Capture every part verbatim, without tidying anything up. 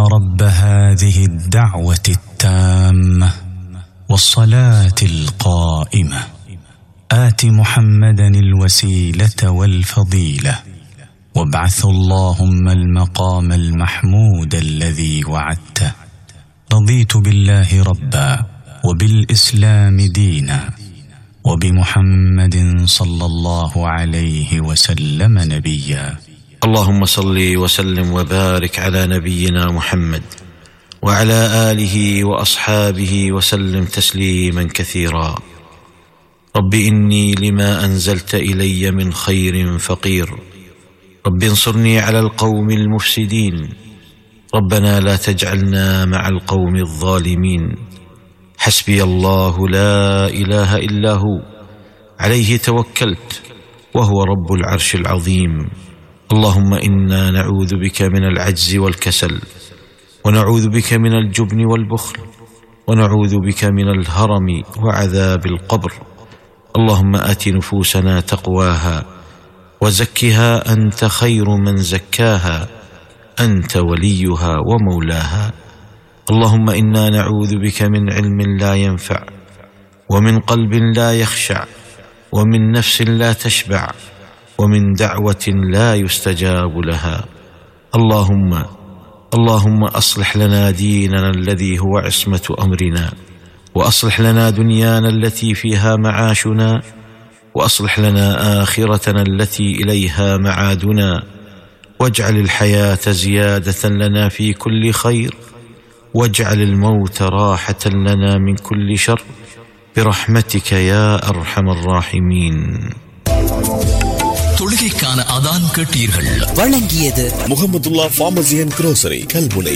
رب هذه الدعوة التامة والصلاة القائمة آت محمدا الوسيلة والفضيلة وابعثه اللهم المقام المحمود الذي وعدته. رضيت بالله ربا وبالإسلام دينا وبمحمد صلى الله عليه وسلم نبيا. اللهم صل وسلم وبارك على نبينا محمد وعلى آله وأصحابه وسلم تسليما كثيرا. رب إني لما أنزلت إلي من خير فقير، رب انصرني على القوم المفسدين، ربنا لا تجعلنا مع القوم الظالمين. حسبي الله لا إله إلا هو عليه توكلت وهو رب العرش العظيم. اللهم إنا نعوذ بك من العجز والكسل، ونعوذ بك من الجبن والبخل، ونعوذ بك من الهرم وعذاب القبر. اللهم آت نفوسنا تقواها وزكها أنت خير من زكاها، أنت وليها ومولاها. اللهم إنا نعوذ بك من علم لا ينفع، ومن قلب لا يخشع، ومن نفس لا تشبع، ومن دعوة لا يستجاب لها. اللهم اللهم أصلح لنا ديننا الذي هو عصمة أمرنا، وأصلح لنا دنيانا التي فيها معاشنا، وأصلح لنا آخرتنا التي إليها معادنا، واجعل الحياة زيادة لنا في كل خير، واجعل الموت راحة لنا من كل شر، برحمتك يا أرحم الراحمين. தொழுகைக்கான அதான் கேட்டீர்கள். வழங்கியது Mahmudullah pharmacy and grocery Kalmunai.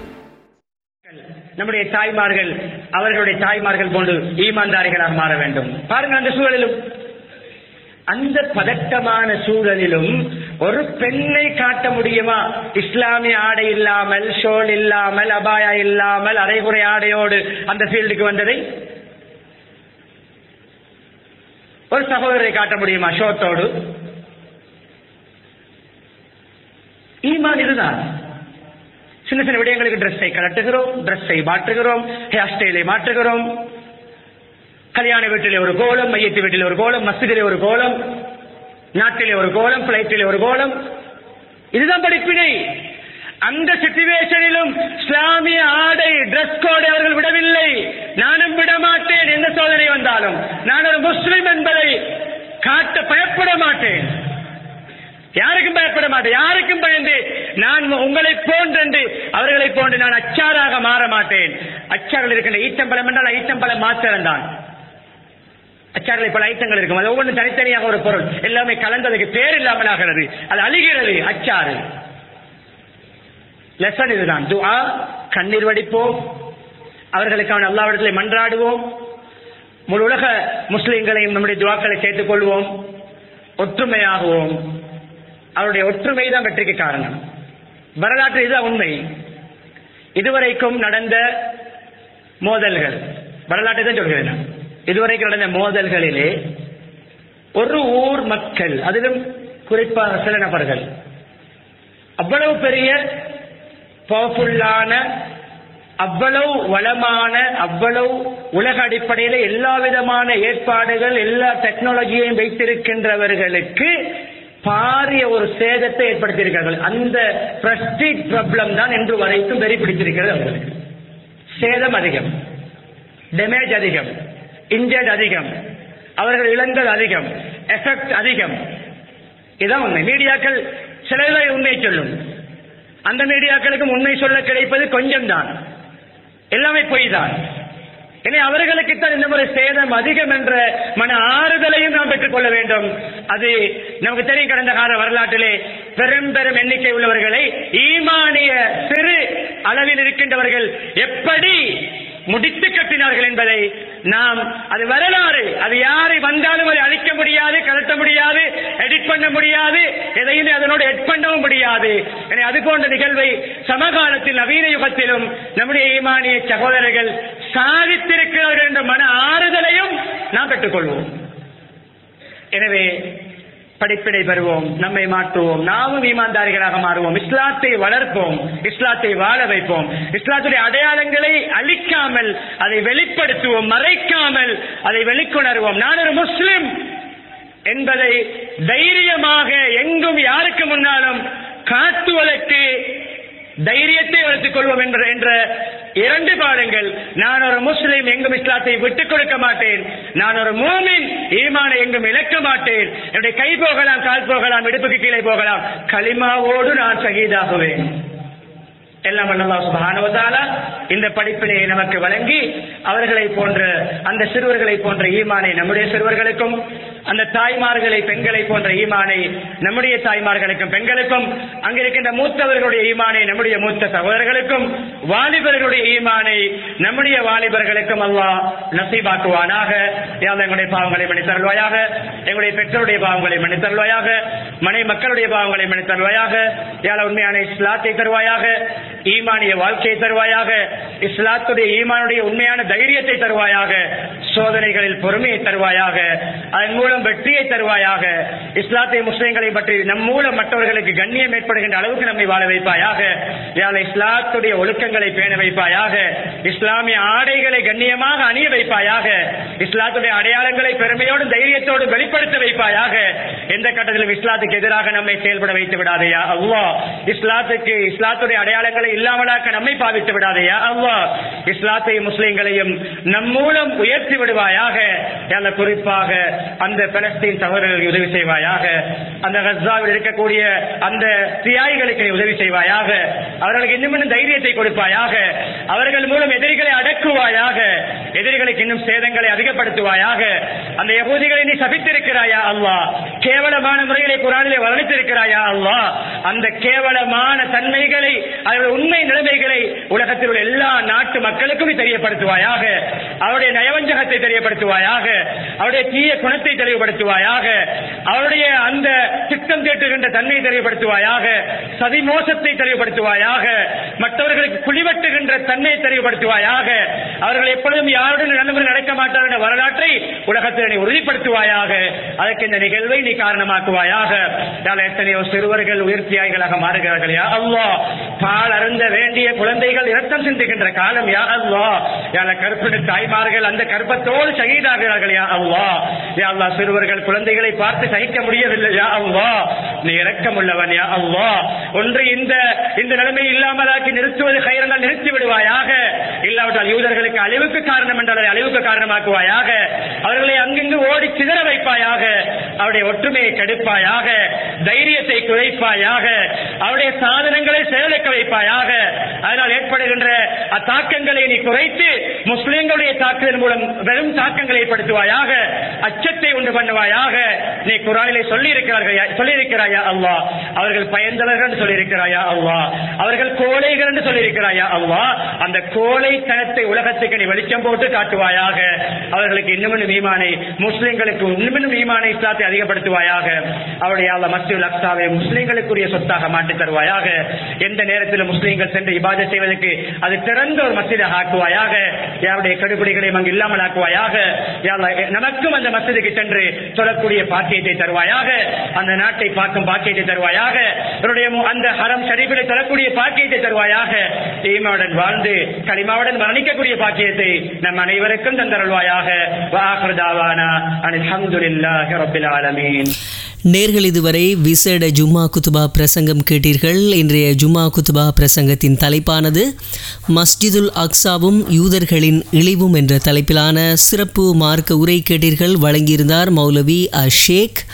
நம்முடைய தாய்மார்கள் அவர்களுடைய தாய்மார்கள் போன்று ஈமான்தாரிகளாக மாற வேண்டும். பாருங்கள், அந்த சூழலிலும் அந்த பதட்டமான சூழலிலும் ஒரு பெண்ணை காட்ட முடியுமா? இஸ்லாமிய ஆடை இல்லாமல், ஷோல் இல்லாமல், அபாயா இல்லாமல், அரைகுறை ஆடையோடு அந்த ஃபீல்டுக்கு வந்ததை ஒரு சகோதரரை காட்ட முடியுமா? ஷோட்டோடு. ஈமான் இதுதான். சின்ன சின்ன விடயங்களுக்கு டிரெஸ்ஸை கலட்டுகிறோம், டிரெஸ்ஸை மாற்றுகிறோம், ஹேர் ஸ்டைலை மாற்றுகிறோம். கல்யாண வீட்டிலே ஒரு கோலம், மையத்து வீட்டிலே ஒரு கோலம், மஸ்ஜிதிலே ஒரு கோலம், நாட்டிலே ஒரு கோலம், பிளைட்டிலே ஒரு கோலம். இதுதான் படிப்பினை. அந்த சிச்சுவேஷனிலும் இஸ்லாமிய ஆடை டிரெஸ் கோடை அவர்கள் விடவில்லை. நானும் விட மாட்டேன். எந்த சோதனை வந்தாலும் நான் ஒரு முஸ்லிம் என்பதை காட்ட பயப்பட மாட்டேன். யாருக்கும் பயப்பட மாட்டேன். யாருக்கும் பயந்து நான் உங்களை போன்று அவர்களை போன்று நான் அச்சாராக மாற மாட்டேன். அச்சார்கள் இருக்கின்ற ஈச்சம்பழம் என்றால் ஈச்சம்பழம் மாத்திரம் தான். அச்சாரில் பல ஐட்டங்கள் இருக்கும். அது ஒவ்வொன்றும் தனித்தனியாக ஒரு பொருள், எல்லாமே கலந்ததுக்கு பேர் இல்லாமல் ஆகிறது. அது அழிகிறது. அச்சாறு லெசன் இதுதான். துஆ, கண்ணீர் வடிப்போம், அவர்களுக்கான அல்லாஹ்விடத்திலே மன்றாடுவோம், முழு உலக முஸ்லிம்களையும் நம்முடைய துஆக்களை சேர்த்துக் கொள்வோம், ஒற்றுமையாகுவோம். அவருடைய ஒற்றுமை தான் வெற்றிக்கு காரணம். வரலாற்று இதுதான் உண்மை. இதுவரைக்கும் நடந்த மோதல்கள், வரலாற்றை தான் சொல்கிறேன். இதுவரைக்கும் நடந்த மோதல்களிலே ஒரு ஊர் மக்கள், அதிலும் குறிப்பாக சில நபர்கள், அவ்வளவு பெரிய பவர்ஃபுல்லான, அவ்வளவு வளமான, அவ்வளவு உலக அடிப்படையில் எல்லா விதமான ஏற்பாடுகள், எல்லா டெக்னாலஜியையும் வைத்திருக்கின்றவர்களுக்கு பாரிய ஒரு சேதத்தை ஏற்படுத்தியிருக்கிறார்கள். அந்த பிரஸ்டீஜ் ப்ராப்ளம் தான் இன்று வரைக்கும் வெறி பிடித்திருக்கிறது. அவர்களுக்கு சேதம் அதிகம், டேமேஜ் அதிகம், இன்ஜர்ட் அதிகம், அவர்கள் இழந்தது அதிகம், எஃபெக்ட் அதிகம். இதான் உண்மை. மீடியாக்கள் சிலதை உண்மை சொல்லும். அந்த மீடியாக்களுக்கும் உண்மை சொல்ல கிடைப்பது கொஞ்சம் தான், எல்லாமே பொய் தான். எனவே அவர்களுக்குத்தான் இந்த முறை சேதம் அதிகம் என்ற மன ஆறுதலையும் நாம் பெற்றுக் கொள்ள வேண்டும். அது நமக்கு தெரியும். கடந்த கால வரலாற்றிலே பெரும் பெரும் எண்ணிக்கை உள்ளவர்களை, ஈமானிய சிறு அளவில் இருக்கின்றவர்கள் எப்படி முடித்து கட்டினார்கள் என்பதை நாம், அது வரலாறு, அது யாரை வந்தாலும் அதை அழிக்க முடியாது, கலட்ட முடியாது, எடிட் பண்ண முடியாது, எதையுமே அதனோடு எட் பண்ணவும் முடியாது. எனவே அது போன்ற நிகழ்வை சமகாலத்தில் நவீன யுகத்திலும் நம்முடைய ஈமானிய சகோதரர்கள் சாதித்திருக்கிறார்கள் என்ற மன ஆறுதலையும் நாம் பெற்றுக்கொள்வோம். எனவே படிப்பினை பெறுவோம், நம்மை மாற்றுவோம், நாமும் ஈமான்தாரிகளாக மாறுவோம், இஸ்லாத்தை வளர்ப்போம், இஸ்லாத்தை வாழ வைப்போம், இஸ்லாத்துடைய அடையாளங்களை அழிக்காமல் அதை வெளிப்படுத்துவோம், மறைக்காமல் அதை வெளிக்கொணர்வோம். நான் ஒரு முஸ்லிம் என்பதை தைரியமாக எங்கும் யாருக்கு முன்னாலும் காட்டுவதற்கு தைரியத்தை வளர்த்துக் கொள்வோம் என்ற என்ற இரண்டு பாடங்கள். நான் ஒரு முஸ்லிம், எங்கும் இஸ்லாத்தை விட்டுக் கொடுக்க மாட்டேன். நான் ஒரு மூமின், ஈமானை எங்கும் இழக்க மாட்டேன். என்னுடைய கை போகலாம், கால் போகலாம், இடுப்புக்கு கீழே போகலாம், கலிமாவோடு நான் ஷஹீதாகுவேன். எல்லாம் அல்லாஹ் சுப்ஹானஹு வ தஆலா இந்த படிப்பினையை நமக்கு வழங்கி அவர்களை போன்ற அந்த சிறுவர்களை போன்ற ஈமானை நம்முடைய சிறுவர்களுக்கும், அந்த தாய்மார்களை பெண்களை போன்ற ஈமானை நம்முடைய தாய்மார்களுக்கும் பெண்களுக்கும், அங்கிருக்கின்ற மூத்தவர்களுடைய ஈமானை நம்முடைய மூத்த சகோதரர்களுக்கும், வாலிபர்களுடைய ஈமானை நம்முடைய வாலிபர்களுக்கும் அல்லாஹ் நசீபாக்குவானாக. யா அல்லாஹ் எங்களுடைய பாவங்களை மன்னித்தருள்வாயாக, எங்களுடைய பெற்றோருடைய பாவங்களை மன்னித்தருள்வாயாக, மனை மக்களுடைய பாவங்களை மன்னித்தருள்வாயாக. யா அல்லாஹ் உண்மையான இஸ்லாத்தை தருவாயாக, ஈமானிய வாழ்க்கையை தருவாயாக, இஸ்லாத்துடைய ஈமானுடைய உண்மையான தைரியத்தை தருவாயாக, சோதனைகளில் பொறுமையை தருவாயாக, அதன் மூலம் வெற்றியை தருவாயாக. இஸ்லாத்தை முஸ்லிம்களை பற்றி நம் மூலம் மற்றவர்களுக்கு கண்ணியம் ஏற்படுகின்ற அளவுக்கு நம்மை வாழ வைப்பாயாக. இஸ்லாத்துடைய ஒழுக்கங்களை பேண வைப்பாயாக, இஸ்லாமிய ஆடைகளை கண்ணியமாக அணிய வைப்பாயாக, இஸ்லாத்துடைய அடையாளங்களை பெருமையோடு தைரியத்தோடு வெளிப்படுத்த வைப்பாயாக. எந்த கட்டத்திலும் இஸ்லாத்துக்கு எதிராக நம்மை செயல்பட வைத்து விடாதையா அல்லாஹ். இஸ்லாத்துக்கு இஸ்லாத்துடைய அடையாளங்களை இல்லாமலாக்க நம்மை பாவித்து விடாதையா அல்லாஹ். இஸ்லாத்தை முஸ்லிம்களையும் நம் மூலம் உயர்த்தி விடுவாயாக. குறிப்பாக அந்த பலஸ்தீன் சகோதரர்களுக்கு உதவி செய்வாயாக, அந்த கஸாவில் இருக்கக்கூடிய அந்த தியாகிகளுக்கு உதவி செய்வாயாக, அவர்களுக்கு இன்னும் இன்னும் தைரியத்தை கொடுப்பாயாக, அவர்கள் மூலம் எதிரிகளை அடக்குவாயாக, எதிரிகளுக்கு இன்னும் சேதங்களை அதிகப்படுத்துவாயாக. அந்த யகூதிகளை நீ சபித்திருக்கிறாயா அல்லாஹ், கேவலமான முறைகளை குர்ஆனிலே வர்ணித்திருக்கிறாயா அல்லாஹ். அந்த கேவலமான தன்மைகளை, அவருடைய உண்மை நிலைமைகளை உலகத்தில் உள்ள எல்லா நாட்டு மக்களுக்கும் தெரியப்படுத்துவாயாக, அவருடைய நயவஞ்சகத்தை தெரியப்படுத்துவாயாக, அவருடைய தீய குணத்தை தெளிவுபடுத்துவாயாக, அவருடைய அந்த திட்டம் தீட்டுகின்ற தன்மையை தெளிவுபடுத்துவாயாக, சதி மோசத்தை தெளிவுபடுத்துவாயாக, மற்றவர்களுக்கு குழிவட்டுகின்ற தன்மையை தெளிவுபடுத்துவாயாக, அவர்கள் எப்பொழுதும் யாருடன் நடந்து நடக்க மாட்டார் என்ற வரலாற்றை உலகத்தில் நீ உறுதிப்படுத்துவாயாக. அதற்கு இந்த நிகழ்வை நீ காரணமாக்குவாயாக. எத்தனையோ சிறுவர்கள் உயிர்த்தியாய்களாக மாறுகிறார்கள் யா அல்லாஹ். பால் அருந்த வேண்டிய குழந்தைகள் இரத்தம் சிந்துகின்ற காலம் யா அல்லாஹ். கற்பனை தாய்மார்கள் அந்த கற்பத்தோடு ஷஹீதாகிறார்கள் யா அல்லாஹ். யா அல்லாஹ், சிறுவர்கள் குழந்தைகளை பார்த்து சகிக்க முடியவில்லை யா அல்லாஹ். நீ இரக்கமுள்ளவன் யா அல்லாஹ். ஒன்று இந்த இந்த நிலைமை இல்லாமலாக்கி நிறுத்துவது கைரங்கள் நிறுத்தி விடுவாயாக. இல்லாவிட்டால் யூதர்களுக்கு அழிவுக்கு காரணம் என்றால் அழிவுக்கு காரணமாக்குவாயாக. அவர்களை அங்கிருந்து ஓடி சிதற வைப்பாயாக. அவருடைய ஒற்றுமையை கெடுப்பாயாக, தைரியத்தை குறைப்பாயாக, அவருடைய சாதனங்களை செயலக்க வைப்பாயாக. அதனால் ஏற்படுகின்ற அத்தாக்கங்களை நீ குறைத்து முஸ்லிம்களுடைய தாக்குதல் மூலம் வெறும் தாக்கங்களை ஏற்படுத்துவாயாக, அச்சத்தை உண்டு பண்ணுவாயாக. நீ குர்ஆனிலே சொல்லி இருக்கிறார்கள் சொல்லி இருக்கிறாயா அல்லாஹ், அவர்கள் பயந்தவர்கள் சொல்லி இருக்கிறாயா அல்லாஹ், அவர்கள் கோழைகள் என்று சொல்லி இருக்கிறாயா அல்லாஹ். அந்த கோழைத்தனத்தை உலகத்துக்கு நீ வெளிச்சம் போட்டு காட்டுவாயாக. அவர்களுக்கு இன்னும் ஈமானை, முஸ்லிம்களுக்கு இன்னும் ஈமானை, இஸ்லாத்தை அதிகப்படுத்துவாயாக. அவருடைய அல்லாஹ் மஸ்ஜிதுல் அக்ஸாவை முஸ்லிம்களுக்குரிய சொத்தாக மாற்றி தருவாயாக. எந்த நேரத்தில் முஸ்லிம்கள் சென்று இபாதத் செய்வதற்கு அது திறந்த ஒரு மஸ்ஜிதாக ஆக்குவாயாக. யாருடைய கடுபிடிகளையும் அங்கு இல்லாமல் ஆக்குவாயாக. நமக்கும் அந்த மஸ்ஜிதுக்கு சென்று சொல்லக்கூடிய பாக்கியத்தை தருவாயாக. அந்த நாட்டை பார்க்கும் பாக்கியத்தை தருவாயாக. அந்த ஹரம் ஷரீஃபிலே தரக்கூடிய பாக்கியத்தை தருவாயாக. ஈமாவுடன் வாழ்ந்து கலிமாவுடன் மரணிக்கக்கூடிய பாக்கியத்தை நம் அனைவருக்கும் தந்தருள்வாயாக. வஆகிரு தஅவானா அல்ஹம்துலில்லாஹி ரப்பில் ஆலமீன். நேர்கள் இதுவரை விசேட ஜும்மா குத்துபா பிரசங்கம் கேட்டீர்கள். இன்றைய ஜும்மா குத்துபா பிரசங்கத்தின் தலைப்பானது மஸ்ஜிதுல் அக்ஸாவும் யூதர்களின் இழிவும் என்ற தலைப்பிலான சிறப்பு மார்க்க உரை கேட்டீர்கள். வழங்கியிருந்தார் மௌலவி அஷேக்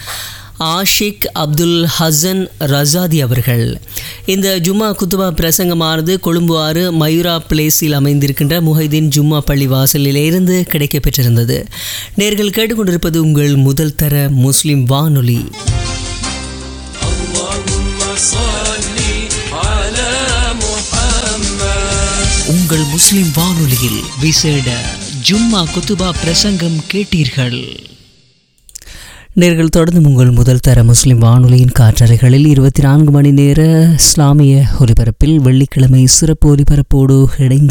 ஆஷிக் அப்துல் ஹசன் ரசாதி அவர்கள். இந்த ஜும்மா குத்துபா பிரசங்கமானது கொழும்பு ஆறு மயூரா பிளேஸில் அமைந்திருக்கின்ற முஹைதீன் ஜும்மா பள்ளி வாசலிலிருந்து கிடைக்க பெற்றிருந்தது. நேர்கள் கேட்டுக்கொண்டிருப்பது உங்கள் முதல் தர முஸ்லிம் வானொலி. உங்கள் முஸ்லிம் வானொலியில் விசேட ஜும்மா குத்துபா பிரசங்கம் கேட்டீர்கள். நேர்கள் தொடர்ந்து உங்கள் முதல் தர முஸ்லிம் வானொலியின் காற்றறைகளில் இருபத்தி நான்கு மணி நேர இஸ்லாமிய ஒலிபரப்பில் வெள்ளிக்கிழமை சிறப்பு ஒலிபரப்போடு இணைந்து